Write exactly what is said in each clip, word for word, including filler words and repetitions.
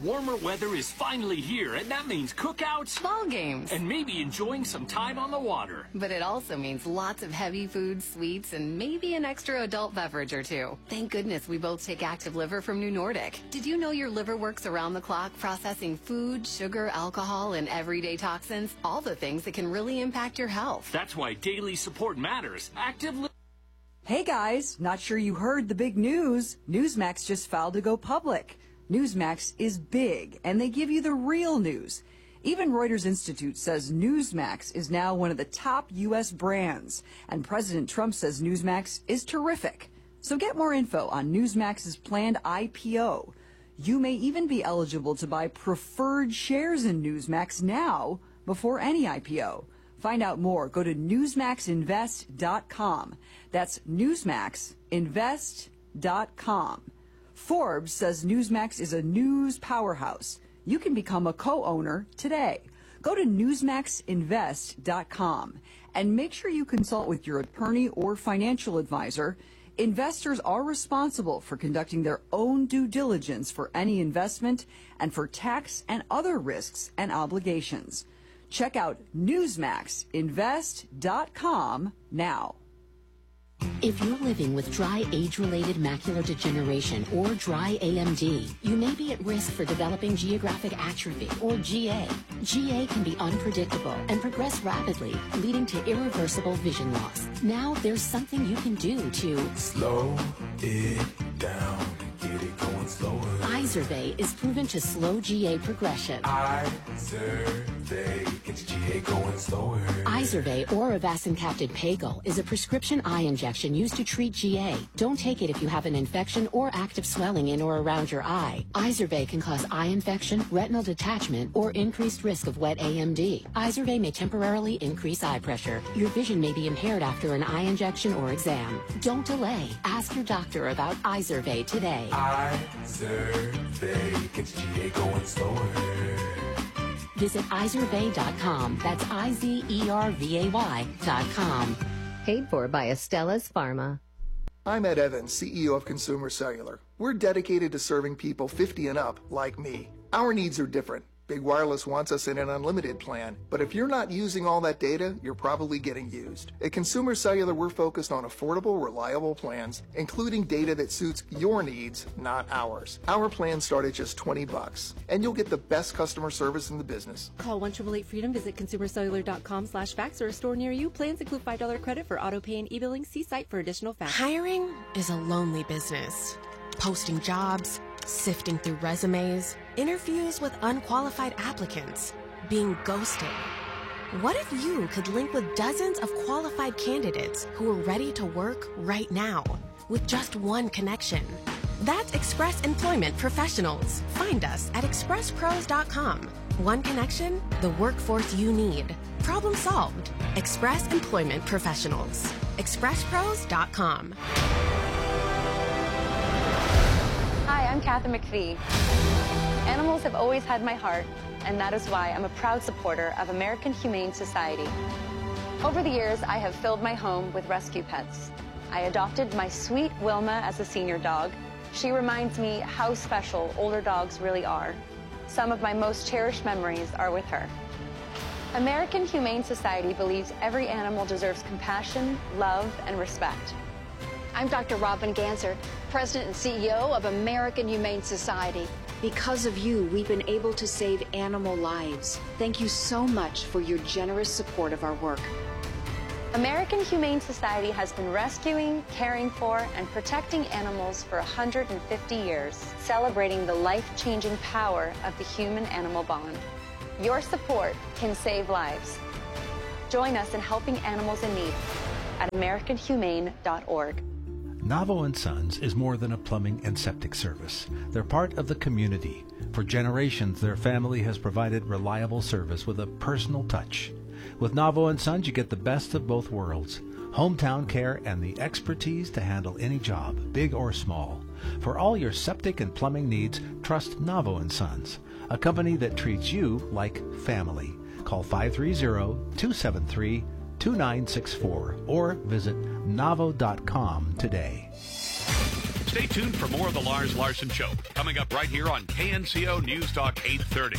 Warmer weather is finally here, and that means cookouts, ball games, and maybe enjoying some time on the water. But it also means lots of heavy food, sweets, and maybe an extra adult beverage or two. Thank goodness we both take Active Liver from New Nordic. Did you know your liver works around the clock processing food, sugar, alcohol, and everyday toxins? All the things that can really impact your health. That's why daily support matters. Active Liver. Hey guys, not sure you heard the big news. Newsmax just filed to go public. Newsmax is big, and they give you the real news. Even Reuters Institute says Newsmax is now one of the top U S brands, and President Trump says Newsmax is terrific. So get more info on Newsmax's planned I P O. You may even be eligible to buy preferred shares in Newsmax now before any I P O. Find out more. Go to newsmax invest dot com. That's newsmax invest dot com. Forbes says Newsmax is a news powerhouse. You can become a co-owner today. Go to newsmax invest dot com and make sure you consult with your attorney or financial advisor. Investors are responsible for conducting their own due diligence for any investment and for tax and other risks and obligations. Check out newsmax invest dot com now. If you're living with dry age-related macular degeneration or dry A M D, you may be at risk for developing geographic atrophy or G A. G A can be unpredictable and progress rapidly, leading to irreversible vision loss. Now there's something you can do to slow it down, get it going slower. Izervay is proven to slow G A progression. Izervay gets G A going slower. Izervay or avacincaptad pegol is a prescription eye injection used to treat G A. Don't take it if you have an infection or active swelling in or around your eye. Izervay can cause eye infection, retinal detachment, or increased risk of wet A M D. Izervay may temporarily increase eye pressure. Your vision may be impaired after an eye injection or exam. Don't delay. Ask your doctor about Izervay today. Izervay gets G A going slower. Visit izervay dot com. That's I Z E R V A Y dot com. Paid for by Estella's Pharma. I'm Ed Evans, C E O of Consumer Cellular. We're dedicated to serving people fifty and up like me. Our needs are different. Big Wireless wants us in an unlimited plan, but if you're not using all that data, you're probably getting used. At Consumer Cellular, we're focused on affordable, reliable plans, including data that suits your needs, not ours. Our plans start at just twenty bucks, and you'll get the best customer service in the business. Call one eight eight eight freedom, visit consumer cellular dot com slash fax or a store near you. Plans include five dollars credit for auto pay and e-billing. See site for additional facts. Hiring is a lonely business. Posting jobs, sifting through resumes, interviews with unqualified applicants, being ghosted. What if you could link with dozens of qualified candidates who are ready to work right now with just one connection? That's Express Employment Professionals. Find us at express pros dot com. One connection, the workforce you need. Problem solved. Express Employment Professionals. express pros dot com. Hi, I'm Kathy McPhee. Animals have always had my heart, and that is why I'm a proud supporter of American Humane Society. Over the years, I have filled my home with rescue pets. I adopted my sweet Wilma as a senior dog. She reminds me how special older dogs really are. Some of my most cherished memories are with her. American Humane Society believes every animal deserves compassion, love, and respect. I'm Doctor Robin Ganser, President and C E O of American Humane Society. Because of you, we've been able to save animal lives. Thank you so much for your generous support of our work. American Humane Society has been rescuing, caring for, and protecting animals for one hundred fifty years, celebrating the life-changing power of the human-animal bond. Your support can save lives. Join us in helping animals in need at american humane dot org. Navo and Sons is more than a plumbing and septic service. They're part of the community. For generations, their family has provided reliable service with a personal touch. With Navo and Sons, you get the best of both worlds. Hometown care and the expertise to handle any job, big or small. For all your septic and plumbing needs, trust Navo and Sons, a company that treats you like family. Call five three zero, two seven three, two nine six four or visit navo dot com today. Stay tuned for more of the Lars Larson Show, coming up right here on K N C O News Talk eight thirty.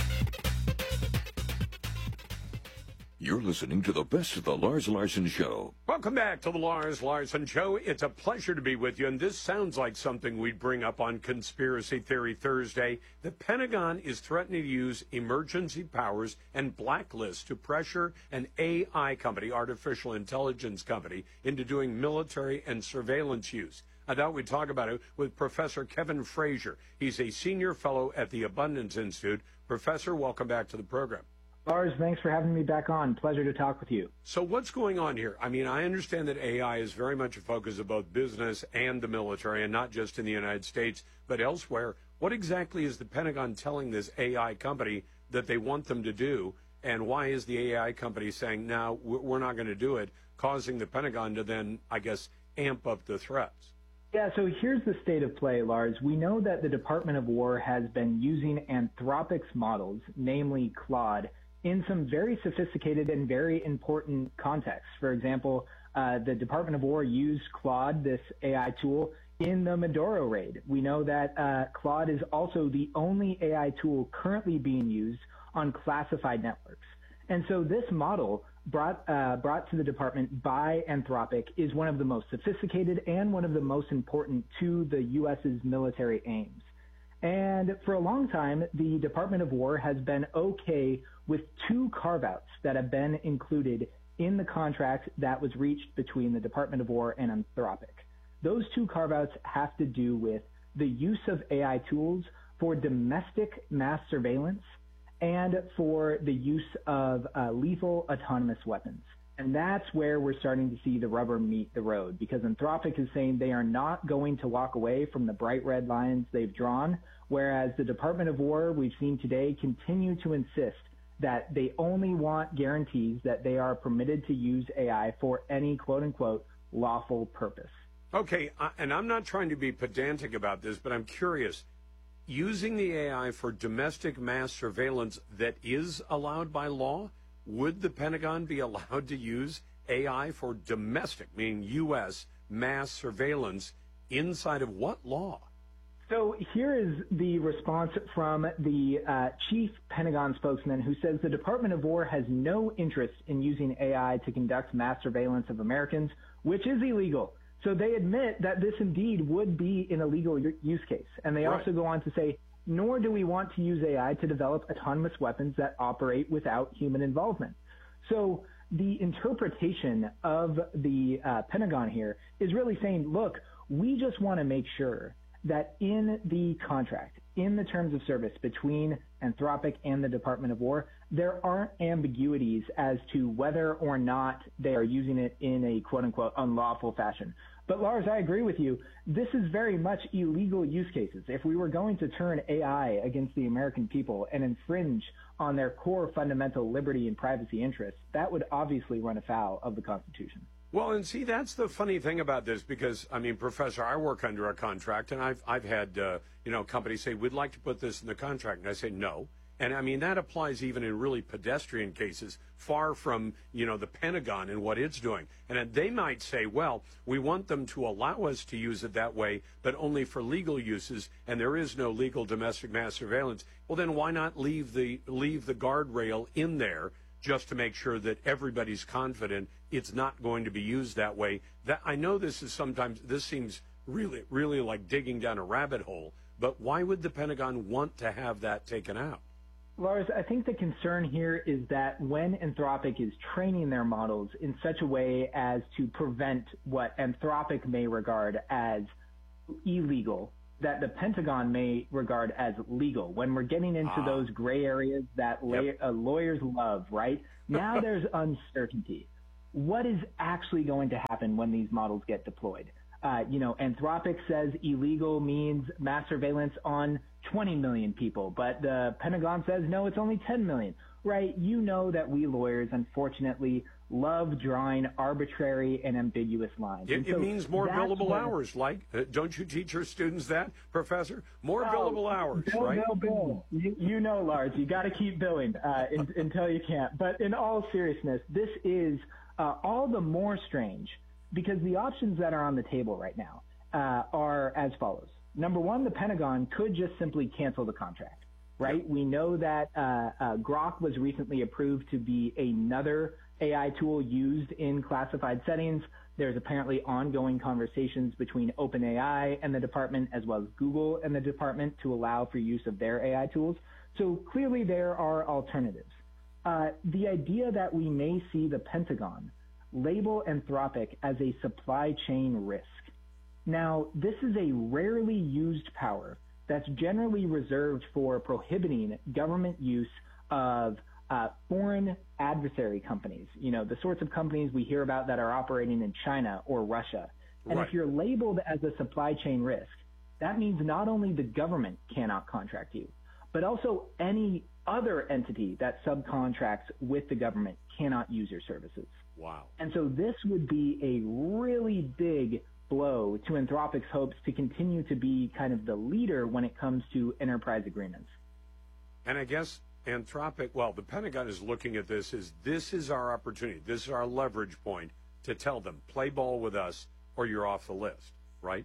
You're listening to the best of the Lars Larson Show. Welcome back to the Lars Larson Show. It's a pleasure to be with you, and this sounds like something we'd bring up on Conspiracy Theory Thursday. The Pentagon is threatening to use emergency powers and blacklists to pressure an A I company, artificial intelligence company, into doing military and surveillance use. I thought we'd talk about it with Professor Kevin Frazier. He's a senior fellow at the Abundance Institute. Professor, welcome back to the program. Lars, thanks for having me back on. Pleasure to talk with you. So what's going on here? I mean, I understand that A I is very much a focus of both business and the military, and not just in the United States, but elsewhere. What exactly is the Pentagon telling this A I company that they want them to do, and why is the A I company saying, no, we're not going to do it, causing the Pentagon to then, I guess, amp up the threats? Yeah, so here's the state of play, Lars. We know that the Department of War has been using Anthropic's models, namely Claude, in some very sophisticated and very important contexts. For example, uh, the Department of War used Claude, this A I tool, in the Maduro raid. We know that uh, Claude is also the only A I tool currently being used on classified networks. And so this model brought uh, brought to the department by Anthropic is one of the most sophisticated and one of the most important to the U S's military aims. And for a long time, the Department of War has been okay with two carve-outs that have been included in the contract that was reached between the Department of War and Anthropic. Those two carve-outs have to do with the use of A I tools for domestic mass surveillance and for the use of uh, lethal autonomous weapons. And that's where we're starting to see the rubber meet the road, because Anthropic is saying they are not going to walk away from the bright red lines they've drawn, whereas the Department of War, we've seen today, continue to insist that they only want guarantees that they are permitted to use A I for any quote-unquote lawful purpose. Okay, and I'm not trying to be pedantic about this, but I'm curious. Using the A I for domestic mass surveillance that is allowed by law, would the Pentagon be allowed to use A I for domestic, meaning U S mass surveillance, inside of what law? So here is the response from the uh, chief Pentagon spokesman, who says the Department of War has no interest in using A I to conduct mass surveillance of Americans, which is illegal. So they admit that this indeed would be an illegal use case. And they Right. also go on to say, nor do we want to use A I to develop autonomous weapons that operate without human involvement. So the interpretation of the uh, Pentagon here is really saying, look, we just want to make sure that in the contract, in the terms of service between Anthropic and the Department of War, there aren't ambiguities as to whether or not they are using it in a quote-unquote unlawful fashion. But Lars, I agree with you. This is very much illegal use cases. If we were going to turn A I against the American people and infringe on their core fundamental liberty and privacy interests, that would obviously run afoul of the Constitution. Well, and see, that's the funny thing about this, because, I mean, Professor, I work under a contract, and I've, I've had, uh, you know, companies say, we'd like to put this in the contract, and I say no. And, I mean, that applies even in really pedestrian cases, far from, you know, the Pentagon and what it's doing. And they might say, well, we want them to allow us to use it that way, but only for legal uses, and there is no legal domestic mass surveillance. Well, then why not leave the leave the guardrail in there, just to make sure that everybody's confident it's not going to be used that way? That I know this is sometimes, this seems really, really like digging down a rabbit hole, but why would the Pentagon want to have that taken out? Lars, I think the concern here is that when Anthropic is training their models in such a way as to prevent what Anthropic may regard as illegal, that the Pentagon may regard as legal. When we're getting into Ah. those gray areas that la- Yep. uh, lawyers love, right? Now there's uncertainty. What is actually going to happen when these models get deployed? Uh, you know, Anthropic says illegal means mass surveillance on twenty million people, but the Pentagon says, no, it's only ten million, right? You know that we lawyers, unfortunately, love drawing arbitrary and ambiguous lines. It, And it so means more that's billable when- hours, like, uh, don't you teach your students that, Professor? More Oh, billable hours, bill, right? Bill, bill. You, you know, Lars, you got to keep billing uh, in, until you can't. But in all seriousness, this is uh, all the more strange because the options that are on the table right now, uh, are as follows. Number one, the Pentagon could just simply cancel the contract, right? Yep. We know that uh, uh, Grok was recently approved to be another A I tool used in classified settings. There's apparently ongoing conversations between OpenAI and the department, as well as Google and the department, to allow for use of their A I tools. So clearly there are alternatives. Uh, the idea that we may see the Pentagon label Anthropic as a supply chain risk. Now, this is a rarely used power that's generally reserved for prohibiting government use of uh, foreign adversary companies, you know, the sorts of companies we hear about that are operating in China or Russia. And right. if you're labeled as a supply chain risk, that means not only the government cannot contract you, but also any other entity that subcontracts with the government cannot use your services. Wow. And so this would be a really big blow to Anthropic's hopes to continue to be kind of the leader when it comes to enterprise agreements. And I guess Anthropic, well, the Pentagon is looking at this as this is our opportunity. This is our leverage point to tell them, play ball with us or you're off the list, right?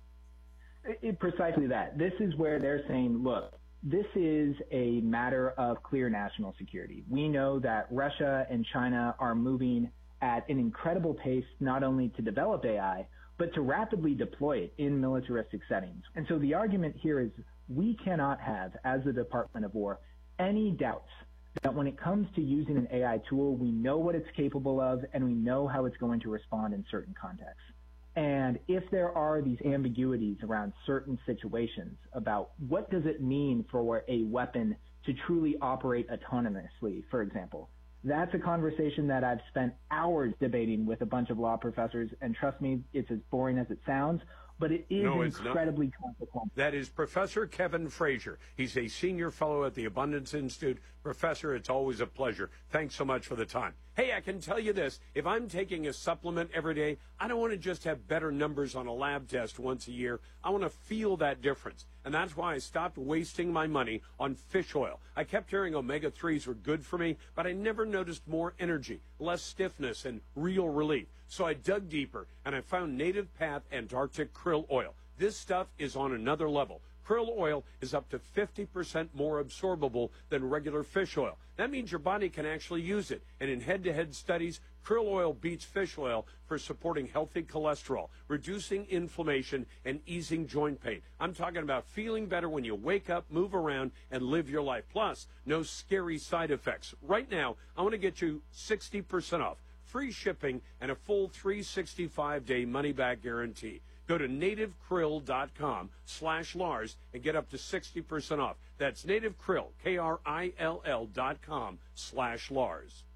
It, it, precisely that. This is where they're saying, look, this is a matter of clear national security. We know that Russia and China are moving at an incredible pace, not only to develop A I, but to rapidly deploy it in militaristic settings. And so the argument here is we cannot have, as the Department of War, any doubts that when it comes to using an A I tool, we know what it's capable of and we know how it's going to respond in certain contexts. And if there are these ambiguities around certain situations about what does it mean for a weapon to truly operate autonomously, for example, that's a conversation that I've spent hours debating with a bunch of law professors, and trust me, it's as boring as it sounds, but it is no, incredibly consequential. That is Professor Kevin Frazier. He's a senior fellow at the Abundance Institute. Professor, it's always a pleasure. Thanks so much for the time. Hey, I can tell you this. If I'm taking a supplement every day, I don't want to just have better numbers on a lab test once a year. I want to feel that difference. And that's why I stopped wasting my money on fish oil. I kept hearing omega threes were good for me, but I never noticed more energy, less stiffness, and real relief. So I dug deeper, and I found Native Path Antarctic Krill Oil. This stuff is on another level. Krill oil is up to fifty percent more absorbable than regular fish oil. That means your body can actually use it. And in head-to-head studies, krill oil beats fish oil for supporting healthy cholesterol, reducing inflammation, and easing joint pain. I'm talking about feeling better when you wake up, move around, and live your life. Plus, no scary side effects. Right now, I want to get you sixty percent off, free shipping, and a full three hundred sixty-five day money-back guarantee. Go to nativekrill.com slash Lars and get up to sixty percent off. That's nativekrill, K R I L L dot com slash Lars.